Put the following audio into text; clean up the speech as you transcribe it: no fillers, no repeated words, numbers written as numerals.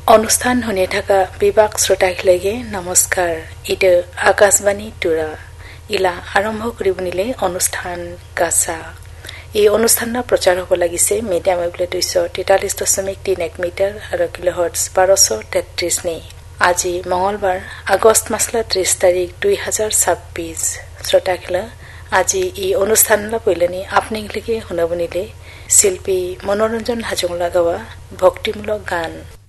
অনুষ্ঠান শুনি থকা বিভাগ শ্ৰোতাখিলৈকে নমস্কাৰ। ইটো আকাশবাণী তুৰা ইলা আৰম্ভ কৰিব নিলে অনুষ্ঠান গাছা। এই অনুষ্ঠানৰ প্ৰচাৰ হ'ব লাগিছে মিডিয়াম ৱেভলে 243.31 মিটাৰ আৰু কিলোহাৰ্টজ 1233 নি। আজি মঙলবাৰ আগষ্ট মাসলা 30 তাৰিখ 2026। শ্ৰোতাখিলা আজি এই অনুষ্ঠানলা পইলেনি আপনিলৈকে শুনাব নিলে শিল্পী মনোৰঞ্জন হাজংলা গাৱা ভক্তিমূলক গান।